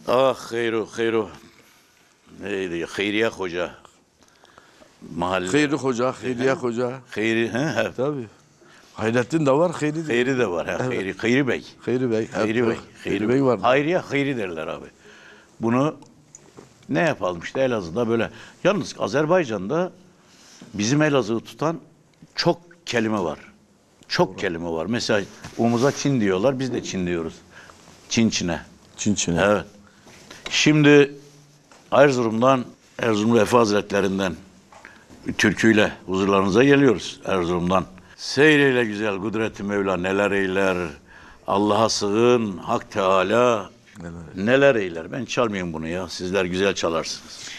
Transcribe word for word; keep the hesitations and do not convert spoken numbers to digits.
Ah Hayru, Hayru. Neydi? Hayriye Hoca. Mahalle. Hayri Hoca, Hayriye Hoca. Hayri, he, he. Tabii. Hayrettin de var, Hayri de. Hayri de var. He. Evet. Hayri, Hayri Bey. Hayri Bey. Hayri evet, Bey. Hayri Bey var. Hayriye, Hayri derler abi. Bunu ne yapalım işte Elazığ'da böyle. Yalnız Azerbaycan'da bizim Elazığ'ı tutan çok kelime var. Çok kelime var. Mesela umuza Çin diyorlar, biz de Çin diyoruz. Çin Çin'e. Çin Çin'e. Evet. Şimdi Erzurum'dan, Erzurum Vefa Hazretlerinden türküyle huzurlarınıza geliyoruz Erzurum'dan. Seyreyle güzel kudret-i Mevla neler eyler, Allah'a sığın, Hak Teala neler, neler eyler. Ben çalmayayım bunu ya, sizler güzel çalarsınız.